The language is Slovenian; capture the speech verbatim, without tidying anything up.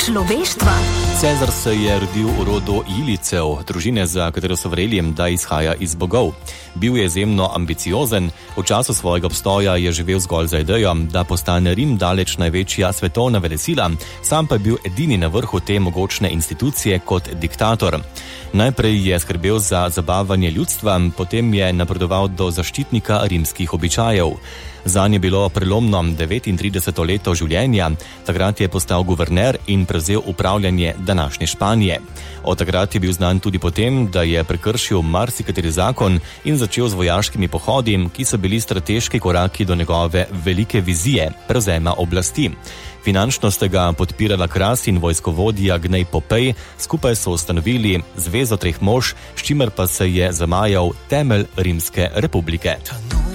človeštva. Cezar se je rodil v rodu Ilicev, družine, za katero so verjeli, da izhaja iz bogov. Bil je izjemno ambiciozen, v času svojega obstoja je živel zgolj za idejo, da postane Rim daleč največja svetovna velesila, sam pa je bil edini na vrhu te mogočne institucije kot diktator. Najprej je skrbel za zabavanje ljudstva, potem je napredoval do zaščitnika rimskih običajev. Zanj je bilo prelomno devetintrideseto leto življenja, takrat je postal guverner in prevzel upravljanje današnje Španije. Od takrat je bil znan tudi potem, da je prekršil marsikateri zakon in začel z vojaškimi pohodi, ki so bili strateški koraki do njegove velike vizije prevzema oblasti. Finančno sta ga podpirala Kras in vojskovodja Gnej Popej, skupaj so ustanovili zvezo treh mož, s čimer pa se je zamajal temelj Rimske republike.